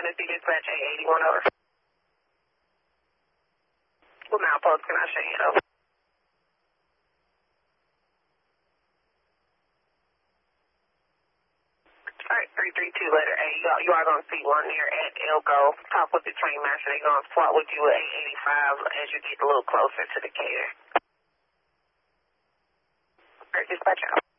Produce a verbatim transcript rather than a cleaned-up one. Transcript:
Tennessee Dispatch A eighty-one, over. What milepost can I show you, over? Alright, three three two, letter A. You are, you are going to see one here at Elko. Talk with the train master. They're going to swap with you at eight eighty-five as you get a little closer to the care. Alright, dispatch out.